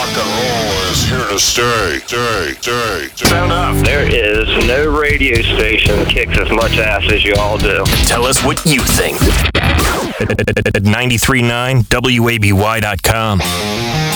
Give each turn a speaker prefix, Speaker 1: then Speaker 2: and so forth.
Speaker 1: Rock and roll is here to stay.
Speaker 2: Sound off. There is no radio station that kicks as much ass as you all do.
Speaker 3: Tell us what you think at 93.9WABY.com.